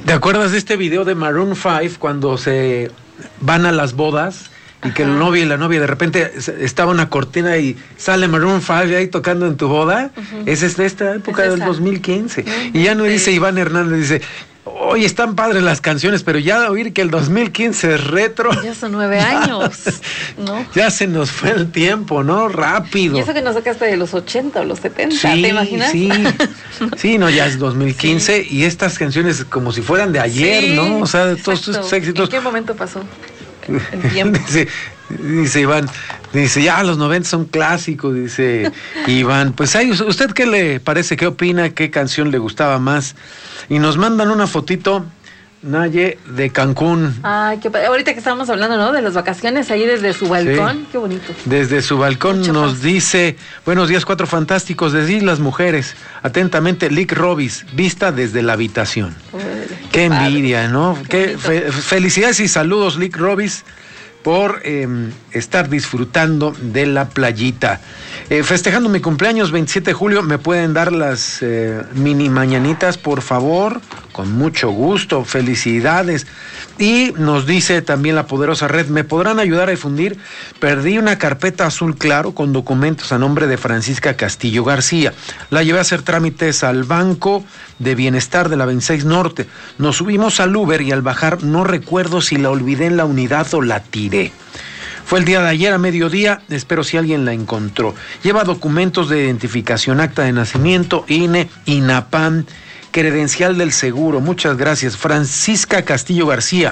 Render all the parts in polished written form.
¿Te acuerdas de este video de Maroon 5 cuando se van a las bodas? Y que el novio y la novia de repente estaba una cortina y sale Maroon 5 ahí tocando en tu boda. Esa es de esta época del 2015. Y ya no dice Iván Hernández, dice, oye, están padres las canciones, pero ya de oír que el 2015 es retro. Ya son 9 años, ¿no? Ya se nos fue el tiempo, ¿no? Rápido. Y eso que nos sacaste de los 80 o los 70, sí, ¿te imaginas? Sí, sí, no, ya es 2015 y estas canciones como si fueran de ayer, ¿no? O sea, de todos estos éxitos. ¿En qué momento pasó? El tiempo. Dice Iván, dice, ya los 90 son clásicos, dice Iván. Pues ahí, ¿usted qué le parece? ¿Qué opina? ¿Qué canción le gustaba más? Y nos mandan una fotito, Naye, de Cancún. Ay, qué padre. Ahorita que estábamos hablando, ¿no? De las vacaciones ahí desde su balcón. Sí. Qué bonito. Desde su balcón nos dice, buenos días, 4 fantásticos, desde Islas Mujeres. Atentamente, Lick Robis, vista desde la habitación. Qué envidia, padre, ¿no? Qué felicidades y saludos, Lick Robis, por estar disfrutando de la playita. Festejando mi cumpleaños, 27 de julio, ¿me pueden dar las mini mañanitas, por favor? Con mucho gusto, felicidades. Y nos dice también la poderosa red, ¿me podrán ayudar a difundir? Perdí una carpeta azul claro con documentos a nombre de Francisca Castillo García. La llevé a hacer trámites al Banco de Bienestar de la 26 Norte. Nos subimos al Uber y al bajar no recuerdo si la olvidé en la unidad o la tiré. Fue el día de ayer a mediodía, espero si alguien la encontró. Lleva documentos de identificación, acta de nacimiento, INE, INAPAM, credencial del seguro. Muchas gracias. Francisca Castillo García,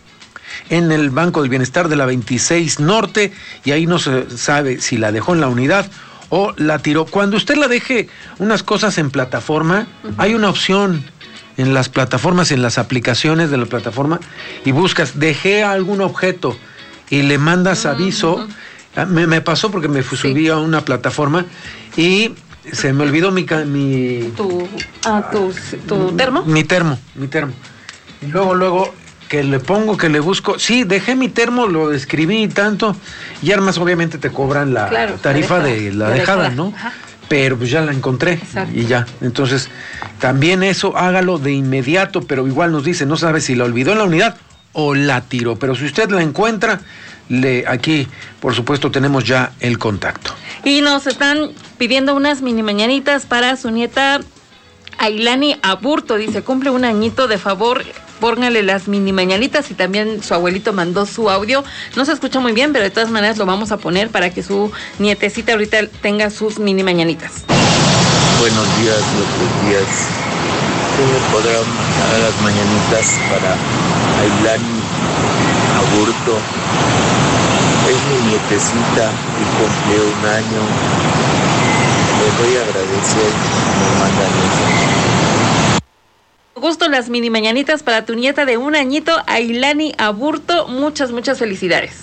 en el Banco del Bienestar de la 26 Norte, y ahí no se sabe si la dejó en la unidad o la tiró. Cuando usted la deje unas cosas en plataforma, hay una opción en las plataformas, en las aplicaciones de la plataforma, y buscas, dejé algún objeto, y le mandas aviso. Me pasó porque me subí a una plataforma y se me olvidó ¿Tu termo? Mi termo. Y luego que le pongo, que le busco, sí, dejé mi termo, lo escribí tanto, y además obviamente te cobran la tarifa de la dejada, ¿no? Ajá. Pero pues ya la encontré. Exacto. Y ya. Entonces, también eso hágalo de inmediato, pero igual nos dice, no sabe si la olvidó en la unidad o la tiró, pero si usted la encuentra, aquí por supuesto tenemos ya el contacto. Y nos están pidiendo unas mini mañanitas para su nieta Ailani Aburto, dice, cumple 1 añito, de favor, póngale las mini mañanitas, y también su abuelito mandó su audio, no se escucha muy bien, pero de todas maneras lo vamos a poner para que su nietecita ahorita tenga sus mini mañanitas. Buenos días, otros días. ¿Me podrán mandar las mañanitas para Ailani Aburto? Es mi nietecita y cumple 1 año. Le voy a agradecer que me mandan eso. Gusto las mini mañanitas para tu nieta de 1 añito, Ailani Aburto. Muchas felicidades.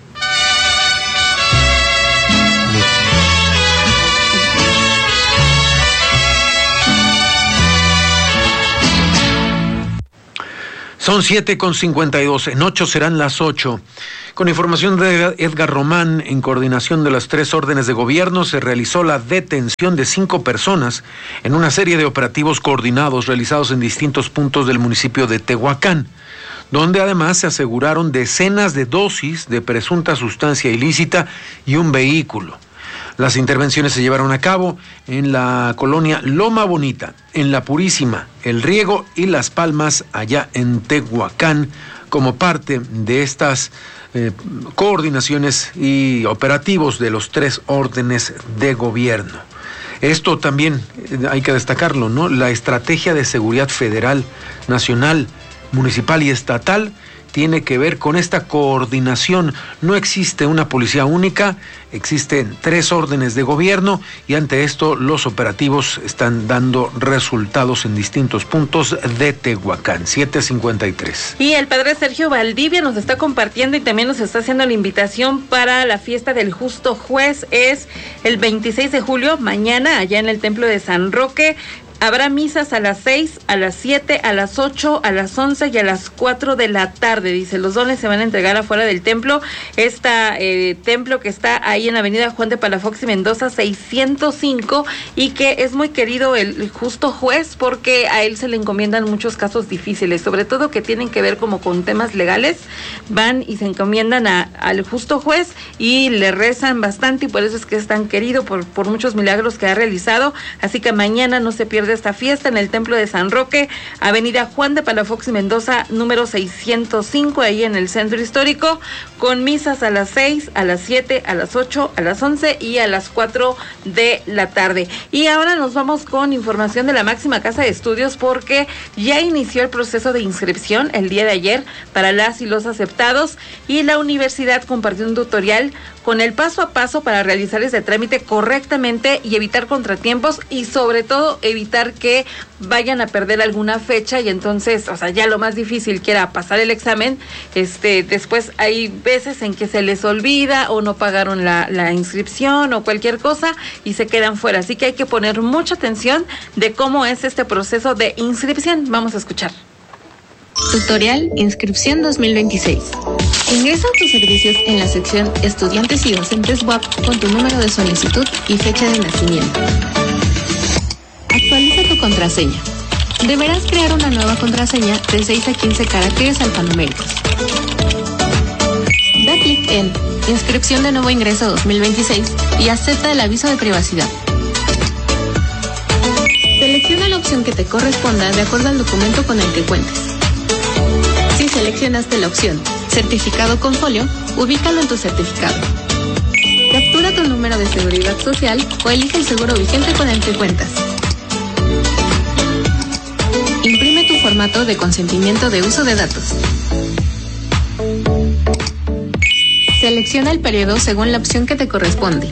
Son 7:52, en 8 serán las 8. Con información de Edgar Román, en coordinación de las 3 órdenes de gobierno, se realizó la detención de 5 personas en una serie de operativos coordinados realizados en distintos puntos del municipio de Tehuacán, donde además se aseguraron decenas de dosis de presunta sustancia ilícita y un vehículo. Las intervenciones se llevaron a cabo en la colonia Loma Bonita, en La Purísima, El Riego y Las Palmas, allá en Tehuacán, como parte de estas coordinaciones y operativos de los 3 órdenes de gobierno. Esto también hay que destacarlo, ¿no? La estrategia de seguridad federal, nacional, municipal y estatal tiene que ver con esta coordinación. No existe una policía única, existen 3 órdenes de gobierno, y ante esto los operativos están dando resultados en distintos puntos de Tehuacán. 7:53. Y el padre Sergio Valdivia nos está compartiendo y también nos está haciendo la invitación para la fiesta del Justo Juez. Es el 26 de julio, mañana, allá en el Templo de San Roque. Habrá misas a las 6, a las 7, a las 8, a las 11 y a las 4 de la tarde. Dice, los dones se van a entregar afuera del templo. Templo que está ahí en la avenida Juan de Palafox y Mendoza 605 y que es muy querido el justo juez porque a él se le encomiendan muchos casos difíciles, sobre todo que tienen que ver como con temas legales. Van y se encomiendan al justo juez y le rezan bastante y por eso es que es tan querido por muchos milagros que ha realizado. Así que mañana no se pierde esta fiesta en el Templo de San Roque, avenida Juan de Palafox y Mendoza, número 605, ahí en el centro histórico, con misas a las 6, a las 7, a las 8, a las 11 y a las 4 de la tarde. Y ahora nos vamos con información de la máxima casa de estudios porque ya inició el proceso de inscripción el día de ayer para las y los aceptados y la universidad compartió un tutorial con el paso a paso para realizar ese trámite correctamente y evitar contratiempos y sobre todo evitar que vayan a perder alguna fecha y entonces, o sea, ya lo más difícil que era pasar el examen, después hay veces en que se les olvida o no pagaron la inscripción o cualquier cosa y se quedan fuera, así que hay que poner mucha atención de cómo es este proceso de inscripción. Vamos a escuchar. Tutorial Inscripción 2026. Ingresa a tus servicios en la sección Estudiantes y Docentes WAP con tu número de solicitud y fecha de nacimiento. Actualiza tu contraseña. Deberás crear una nueva contraseña de 6 a 15 caracteres alfanuméricos. Da clic en Inscripción de nuevo ingreso 2026 y acepta el aviso de privacidad. Selecciona la opción que te corresponda de acuerdo al documento con el que cuentes. Si seleccionaste la opción Certificado con folio, ubícalo en tu certificado. Captura tu número de seguridad social o elige el seguro vigente con el que cuentas. Imprime tu formato de consentimiento de uso de datos. Selecciona el periodo según la opción que te corresponde.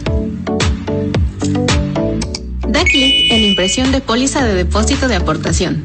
Da clic en Impresión de póliza de depósito de aportación.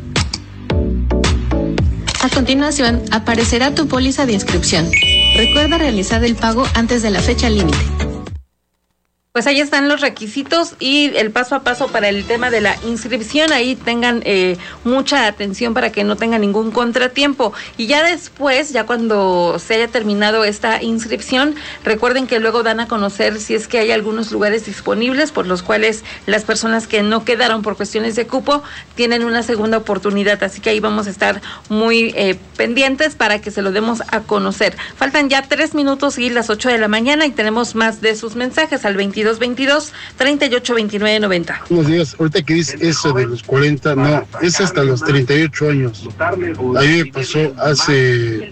A continuación, aparecerá tu póliza de inscripción. Recuerda realizar el pago antes de la fecha límite. Pues ahí están los requisitos y el paso a paso para el tema de la inscripción. Ahí tengan mucha atención para que no tengan ningún contratiempo. Y ya después, ya cuando se haya terminado esta inscripción, recuerden que luego dan a conocer si es que hay algunos lugares disponibles por los cuales las personas que no quedaron por cuestiones de cupo tienen una segunda oportunidad. Así que ahí vamos a estar muy pendientes para que se lo demos a conocer. Faltan ya 3 minutos y las 8 de la mañana y tenemos más de sus mensajes al 2222-382990. Buenos días. Ahorita que dice eso de los 40, no, es hasta los 38 años. A mí me pasó hace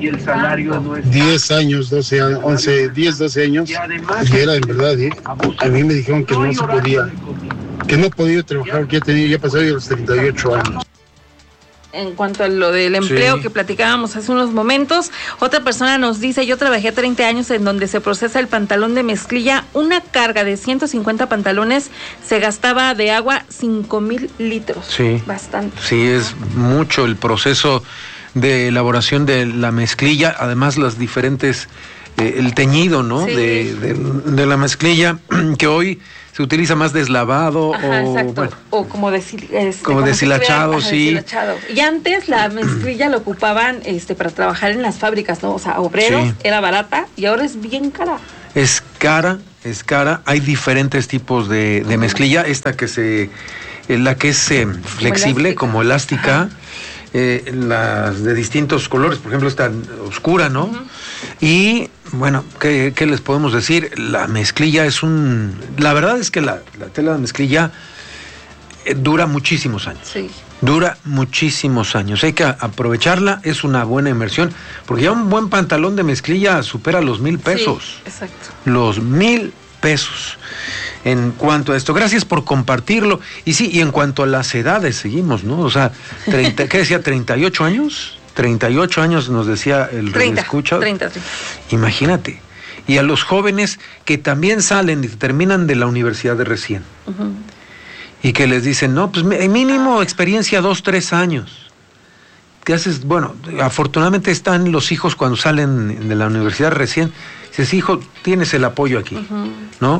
10 años, 12 años, 11, 10, 12 años, que era en verdad, a mí me dijeron que no se podía, que no podía trabajar, que ya pasaba los 38 años. En cuanto a lo del empleo que platicábamos hace unos momentos, otra persona nos dice, yo trabajé 30 años en donde se procesa el pantalón de mezclilla, una carga de 150 pantalones se gastaba de agua 5,000 litros. Sí. Bastante. Sí, es mucho el proceso de elaboración de la mezclilla, además las diferentes, el teñido, ¿no? Sí. De la mezclilla, que hoy se utiliza más deslavado. Ajá, exacto. Bueno, o como deshilachado, sí. Deshilachado. Y antes la mezclilla lo ocupaban para trabajar en las fábricas, ¿no? O sea, obreros, sí. Era barata y ahora es bien cara. Es cara. Hay diferentes tipos de mezclilla. Esta la que es flexible, como elástica. Las de distintos colores, por ejemplo esta oscura, ¿no? Uh-huh. Y bueno, ¿qué les podemos decir? La mezclilla la verdad es que la tela de mezclilla dura muchísimos años. Sí. Dura muchísimos años. Hay que aprovecharla, es una buena inversión, porque ya un buen pantalón de mezclilla supera los 1,000 pesos. Sí, exacto. Los 1,000 pesos. En cuanto a esto, gracias por compartirlo. Y sí, y en cuanto a las edades, seguimos, ¿no? O sea, ¿qué decía? ¿38 años? 38 años nos decía el radioescucha. 30. Imagínate. Y a los jóvenes que también salen y terminan de la universidad de recién. Uh-huh. Y que les dicen, no, pues mínimo experiencia 2, 3 años. ¿Qué haces? Bueno, afortunadamente están los hijos cuando salen de la universidad recién. Dices, hijo, tienes el apoyo aquí, uh-huh. ¿no?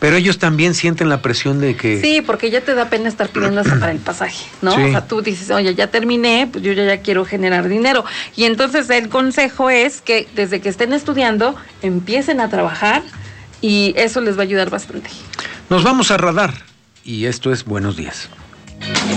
Pero ellos también sienten la presión de que... Sí, porque ya te da pena estar pidiendo hasta para el pasaje, ¿no? Sí. O sea, tú dices, oye, ya terminé, pues yo ya quiero generar dinero. Y entonces el consejo es que desde que estén estudiando, empiecen a trabajar y eso les va a ayudar bastante. Nos vamos a Radar y esto es Buenos Días.